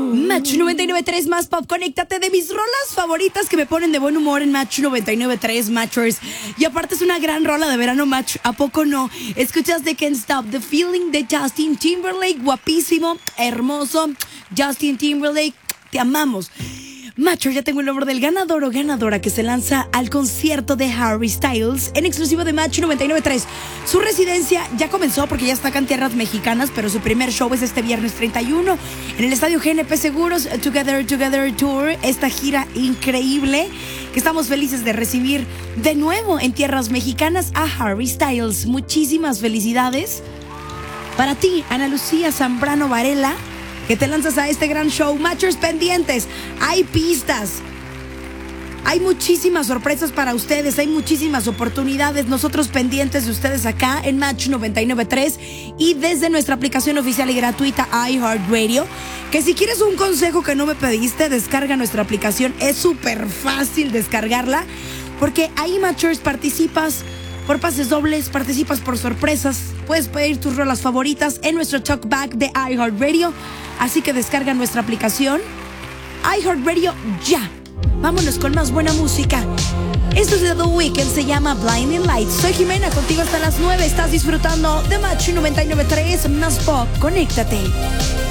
Match 99.3 más pop, conéctate de mis rolas favoritas que me ponen de buen humor en Match 99.3 Matchers. Y aparte es una gran rola de verano, Match, ¿a poco no? Escuchas The Can't Stop the Feeling de Justin Timberlake, guapísimo, hermoso. Justin Timberlake, te amamos. Macho, ya tengo el nombre del ganador o ganadora que se lanza al concierto de Harry Styles en exclusivo de Match 99.3. Su residencia ya comenzó porque ya está acá en tierras mexicanas, pero su primer show es este viernes 31 en el estadio GNP Seguros Together Tour. Esta gira increíble que estamos felices de recibir de nuevo en tierras mexicanas a Harry Styles. Muchísimas felicidades para ti, Ana Lucía Zambrano Varela, que te lanzas a este gran show. Matchers pendientes, hay pistas, hay muchísimas sorpresas para ustedes, hay muchísimas oportunidades. Nosotros pendientes de ustedes acá en Match 99.3 y desde nuestra aplicación oficial y gratuita iHeartRadio. Que si quieres un consejo que no me pediste, descarga nuestra aplicación. Es súper fácil descargarla porque ahí, Matchers, participas por pases dobles, participas por sorpresas. Puedes pedir tus rolas favoritas en nuestro talkback de iHeartRadio. Así que descarga nuestra aplicación iHeartRadio ya. Vámonos con más buena música. Esto es de The Weeknd, se llama Blinding Lights. Soy Jimena, contigo hasta las 9. Estás disfrutando de Match 99.3 más pop. Conéctate.